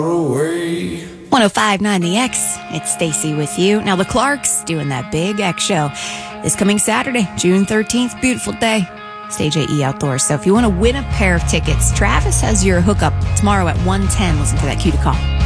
away. 105.9 The X. It's Stacy with you. Now, the Clarks doing that big X show this coming Saturday, June 13th. Beautiful day. Stage AE Outdoors. So if you want to win a pair of tickets, Travis has your hookup tomorrow at 1:10. Listen for that cue to call.